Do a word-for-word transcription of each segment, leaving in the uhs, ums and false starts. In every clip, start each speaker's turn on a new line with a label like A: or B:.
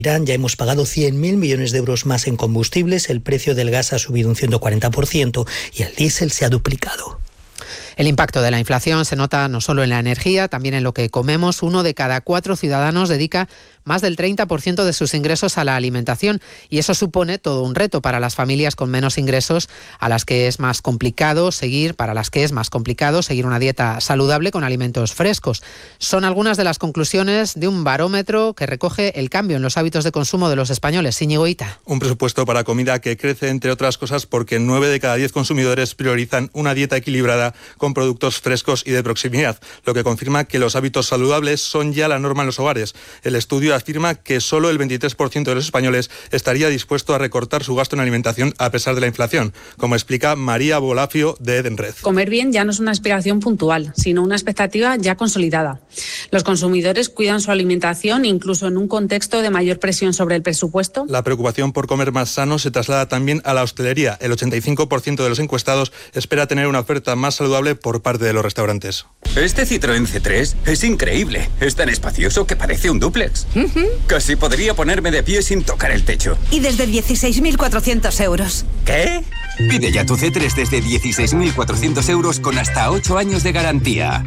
A: Irán ya hemos pagado cien mil millones de euros más en combustibles, el precio del gas ha subido un ciento cuarenta por ciento y el diésel se ha duplicado.
B: El impacto de la inflación se nota no solo en la energía, también en lo que comemos. Uno de cada cuatro ciudadanos dedica más del treinta por ciento de sus ingresos a la alimentación y eso supone todo un reto para las familias con menos ingresos, a las que es más complicado seguir, para las que es más complicado seguir una dieta saludable con alimentos frescos. Son algunas de las conclusiones de un barómetro que recoge el cambio en los hábitos de consumo de los españoles. Íñigo Hita.
C: Un presupuesto para comida que crece, entre otras cosas, porque nueve de cada diez consumidores priorizan una dieta equilibrada con productos frescos y de proximidad, lo que confirma que los hábitos saludables son ya la norma en los hogares. El estudio afirma que solo el veintitrés por ciento de los españoles estaría dispuesto a recortar su gasto en alimentación a pesar de la inflación, como explica María Bolafio de Edenred.
D: Comer bien ya no es una aspiración puntual, sino una expectativa ya consolidada. Los consumidores cuidan su alimentación incluso en un contexto de mayor presión sobre el presupuesto.
C: La preocupación por comer más sano se traslada también a la hostelería. El ochenta y cinco por ciento de los encuestados espera tener una oferta más saludable por parte de los restaurantes.
E: Este Citroën C tres es increíble. Es tan espacioso que parece un dúplex. Uh-huh. Casi podría ponerme de pie sin tocar el techo.
F: Y desde dieciséis mil cuatrocientos euros.
E: ¿Qué? Pide ya tu C tres desde dieciséis mil cuatrocientos euros con hasta ocho años de garantía.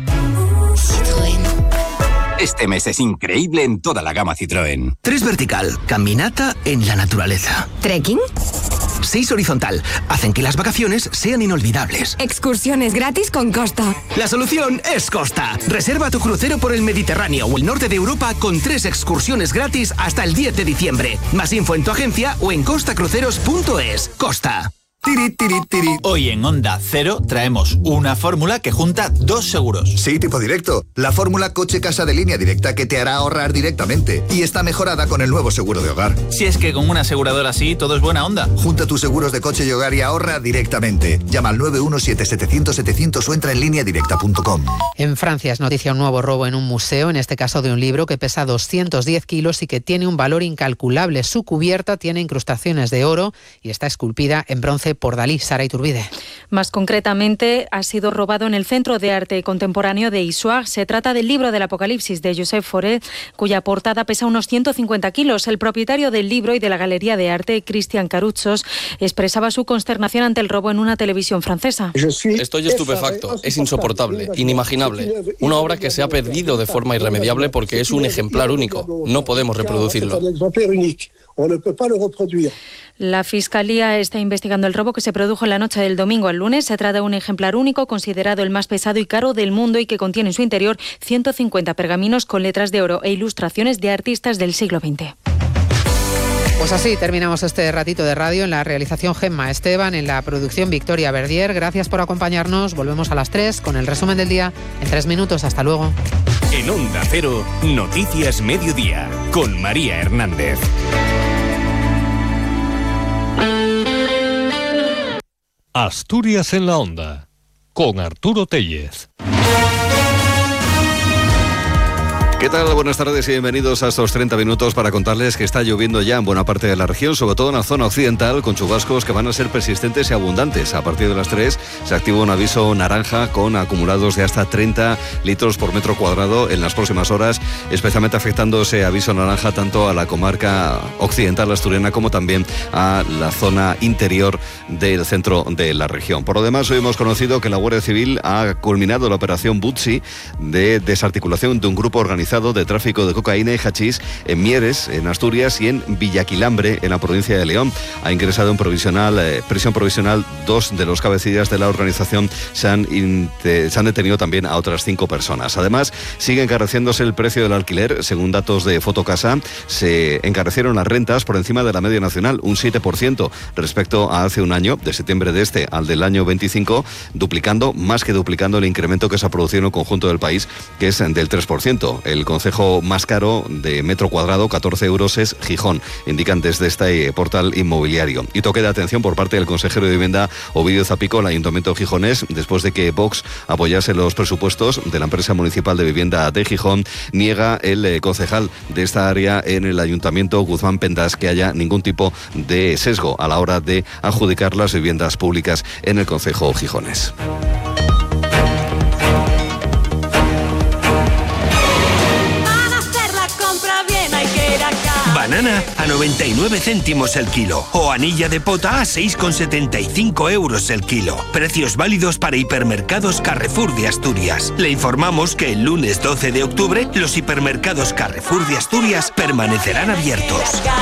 E: Citroën. Este mes es increíble en toda la gama Citroën.
G: Tres vertical, caminata en la naturaleza.
F: ¿Trekking?
G: Seis horizontal, hacen que las vacaciones sean inolvidables.
F: Excursiones gratis con Costa.
G: La solución es Costa. Reserva tu crucero por el Mediterráneo o el norte de Europa con tres excursiones gratis hasta el diez de diciembre. Más info en tu agencia o en costa cruceros punto es. Costa.
H: Tiri, tiri, tiri. Hoy en Onda Cero traemos una fórmula que junta dos seguros.
I: Sí, tipo directo. La fórmula coche-casa de Línea Directa que te hará ahorrar directamente. Y está mejorada con el nuevo seguro de hogar.
H: Si es que con una aseguradora así todo es buena onda.
I: Junta tus seguros de coche y hogar y ahorra directamente. Llama al nueve uno siete setecientos setecientos o entra en línea directa punto com.
B: En Francia es noticia un nuevo robo en un museo, en este caso de un libro que pesa doscientos diez kilos y que tiene un valor incalculable. Su cubierta tiene incrustaciones de oro y está esculpida en bronce por Dalí. Sara Iturbide.
J: Más concretamente, ha sido robado en el Centro de Arte Contemporáneo de Issoire. Se trata del libro del Apocalipsis de Joseph Fauré, cuya portada pesa unos ciento cincuenta kilos. El propietario del libro y de la Galería de Arte, Christian Caruchos, expresaba su consternación ante el robo en una televisión francesa.
K: Estoy estupefacto, es insoportable, inimaginable. Una obra que se ha perdido de forma irremediable porque es un ejemplar único. No podemos reproducirlo.
J: La Fiscalía está investigando el robo que se produjo en la noche del domingo al lunes. Se trata de un ejemplar único, considerado el más pesado y caro del mundo y que contiene en su interior ciento cincuenta pergaminos con letras de oro e ilustraciones de artistas del siglo veinte.
B: Pues así terminamos este ratito de radio. En la realización Gemma Esteban, en la producción Victoria Verdier. Gracias por acompañarnos. Volvemos a las tres con el resumen del día en tres minutos. Hasta luego.
L: En Onda Cero, Noticias Mediodía, con María Hernández.
M: Asturias en la Onda, con Arturo Tellez.
N: ¿Qué tal? Buenas tardes y bienvenidos a estos treinta minutos para contarles que está lloviendo ya en buena parte de la región, sobre todo en la zona occidental, con chubascos que van a ser persistentes y abundantes. A partir de las tres se activa un aviso naranja con acumulados de hasta treinta litros por metro cuadrado en las próximas horas, especialmente afectando ese aviso naranja tanto a la comarca occidental asturiana como también a la zona interior del centro de la región. Por lo demás, hoy hemos conocido que la Guardia Civil ha culminado la operación Butsi de desarticulación de un grupo organizado de tráfico de cocaína y hachís en Mieres, en Asturias, y en Villaquilambre, en la provincia de León. Ha ingresado en provisional, eh, prisión provisional dos de los cabecillas de la organización. Se han, inte, se han detenido también a otras cinco personas. Además, sigue encareciéndose el precio del alquiler. Según datos de Fotocasa, se encarecieron las rentas por encima de la media nacional, un siete por ciento respecto a hace un año, de septiembre de este al del año veinticinco, duplicando, más que duplicando el incremento que se ha producido en el conjunto del país, que es del tres por ciento. El concejo más caro de metro cuadrado, catorce euros, es Gijón, indican desde este portal inmobiliario. Y toque de atención por parte del consejero de Vivienda, Ovidio Zapico, al Ayuntamiento gijonés, después de que Vox apoyase los presupuestos de la empresa municipal de vivienda de Gijón. Niega el eh, concejal de esta área en el Ayuntamiento, Guzmán Pendas, que haya ningún tipo de sesgo a la hora de adjudicar las viviendas públicas en el concejo gijonés.
O: Banana a noventa y nueve céntimos el kilo. O anilla de pota a seis con setenta y cinco euros el kilo. Precios válidos para hipermercados Carrefour de Asturias. Le informamos que el lunes doce de octubre los hipermercados Carrefour de Asturias permanecerán abiertos.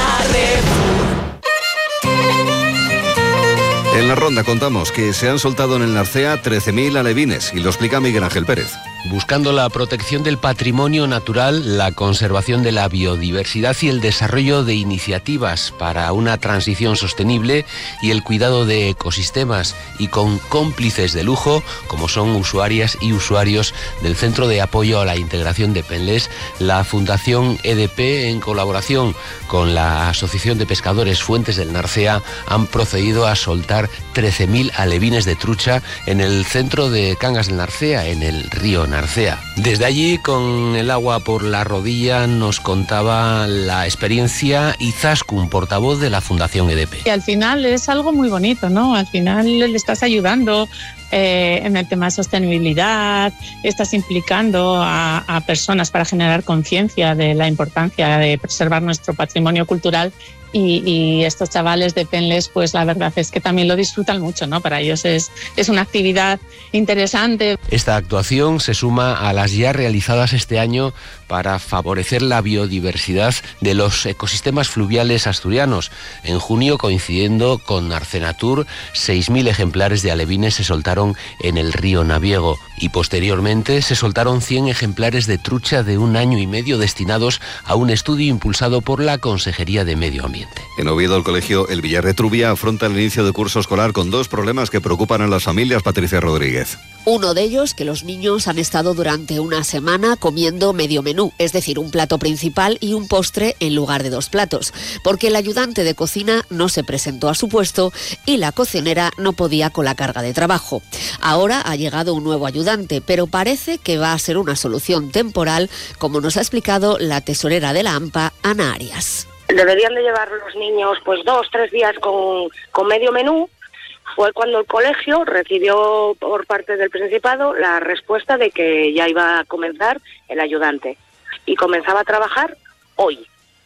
N: En la ronda contamos que se han soltado en el Narcea trece mil alevines y lo explica Miguel Ángel Pérez.
P: Buscando la protección del patrimonio natural, la conservación de la biodiversidad y el desarrollo de iniciativas para una transición sostenible y el cuidado de ecosistemas, y con cómplices de lujo como son usuarias y usuarios del Centro de Apoyo a la Integración de Penles, la Fundación E D P, en colaboración con la Asociación de Pescadores Fuentes del Narcea, han procedido a soltar trece mil alevines de trucha en el centro de Cangas del Narcea, en el río Narcea. Desde allí, con el agua por la rodilla, nos contaba la experiencia Izaskun, portavoz de la Fundación E D P.
Q: Y al final es algo muy bonito, ¿no? Al final le estás ayudando eh, en el tema de sostenibilidad, estás implicando a, a personas para generar conciencia de la importancia de preservar nuestro patrimonio cultural. Y, y estos chavales de Penles, pues la verdad es que también lo disfrutan mucho, ¿no? Para ellos es, es una actividad interesante.
P: Esta actuación se suma a las ya realizadas este año para favorecer la biodiversidad de los ecosistemas fluviales asturianos. En junio, coincidiendo con Arcenatur, seis mil ejemplares de alevines se soltaron en el río Naviego, y posteriormente se soltaron cien ejemplares de trucha de un año y medio destinados a un estudio impulsado por la Consejería de Medio Ambiente.
N: En Oviedo, el colegio El Villar de Trubia afronta el inicio de curso escolar con dos problemas que preocupan a las familias. Patricia Rodríguez.
R: Uno de ellos, que los niños han estado durante una semana comiendo medio menú, es decir, un plato principal y un postre en lugar de dos platos, porque el ayudante de cocina no se presentó a su puesto y la cocinera no podía con la carga de trabajo. Ahora ha llegado un nuevo ayudante, pero parece que va a ser una solución temporal, como nos ha explicado la tesorera de la AMPA, Ana Arias.
S: Deberían de llevar los niños pues dos, tres días con, con medio menú. Fue cuando el colegio recibió por parte del Principado la respuesta de que ya iba a comenzar el ayudante. Y comenzaba a trabajar hoy.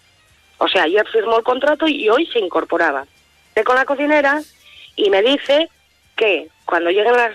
S: O sea, ayer firmó el contrato y hoy se incorporaba. Estoy con la cocinera y me dice que cuando lleguen las,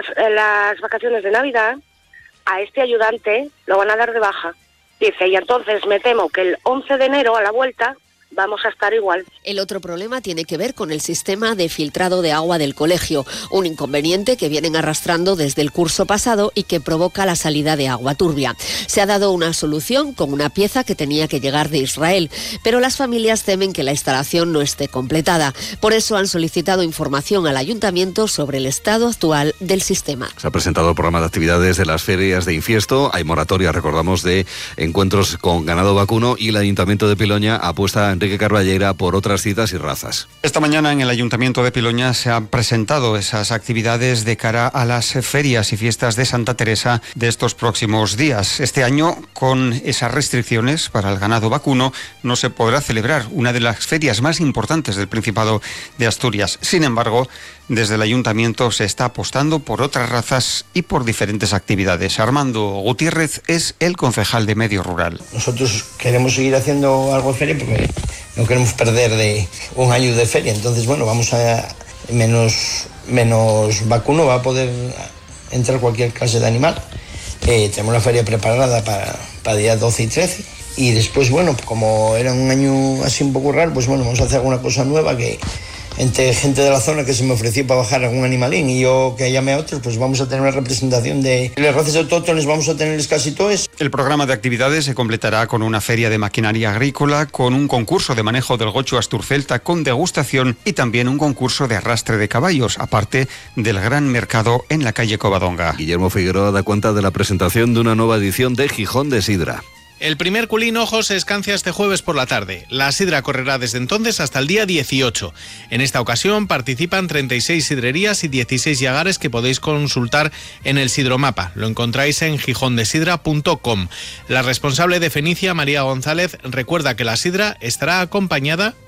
S: las vacaciones de Navidad, a este ayudante lo van a dar de baja. Dice, y entonces me temo que el once de enero a la vuelta vamos a estar igual.
R: El otro problema tiene que ver con el sistema de filtrado de agua del colegio, un inconveniente que vienen arrastrando desde el curso pasado y que provoca la salida de agua turbia. Se ha dado una solución con una pieza que tenía que llegar de Israel, pero las familias temen que la instalación no esté completada. Por eso han solicitado información al ayuntamiento sobre el estado actual del sistema.
N: Se ha presentado el programa de actividades de las ferias de Infiesto. Hay moratoria, recordamos, de encuentros con ganado vacuno, y el Ayuntamiento de Piloña apuesta a Enrique Carballera por otras citas y razas.
T: Esta mañana en el Ayuntamiento de Piloña se han presentado esas actividades de cara a las ferias y fiestas de Santa Teresa de estos próximos días. Este año, con esas restricciones para el ganado vacuno, no se podrá celebrar una de las ferias más importantes del Principado de Asturias. Sin embargo, desde el Ayuntamiento se está apostando por otras razas y por diferentes actividades. Armando Gutiérrez es el concejal de Medio Rural.
U: Nosotros queremos seguir haciendo algo de feria porque no queremos perder de un año de feria. Entonces, bueno, vamos a menos, menos vacuno, va a poder entrar cualquier clase de animal. Eh, tenemos la feria preparada para, para día doce y trece. Y después, bueno, como era un año así un poco raro, pues bueno, vamos a hacer alguna cosa nueva que... entre gente de la zona que se me ofreció para bajar algún animalín y yo que llame a otros, pues vamos a tener una representación de las razas autóctones, vamos a tenerles casi todos.
T: El programa de actividades se completará con una feria de maquinaria agrícola, con un concurso de manejo del gocho asturcelta con degustación y también un concurso de arrastre de caballos, aparte del gran mercado en la calle Covadonga.
N: Guillermo Figueroa da cuenta de la presentación de una nueva edición de Gijón de Sidra.
V: El primer culín ojo se escancia este jueves por la tarde. La sidra correrá desde entonces hasta el día dieciocho. En esta ocasión participan treinta y seis sidrerías y dieciséis llagares que podéis consultar en el Sidromapa. Lo encontráis en gijón de sidra punto com. La responsable de Fenicia, María González, recuerda que la sidra estará acompañada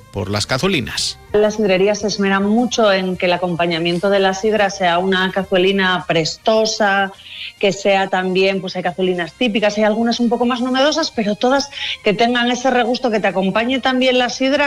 V: por las cazuelinas.
A: Las sidrerías se esmeran mucho en que el acompañamiento de la sidra sea una cazuelina prestosa, que sea también, pues hay cazuelinas típicas, hay algunas un poco más novedosas, pero todas que tengan ese regusto, que te acompañe también la sidra